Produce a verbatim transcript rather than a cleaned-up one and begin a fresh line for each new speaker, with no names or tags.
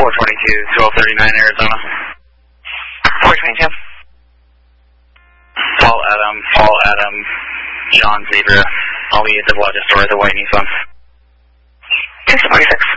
four twenty-two, twelve thirty-nine, Arizona.
four twenty-two.
Paul Adam, Paul Adam, John Zebra, Ali at the Wajah store, the white Nissan.
six forty-six.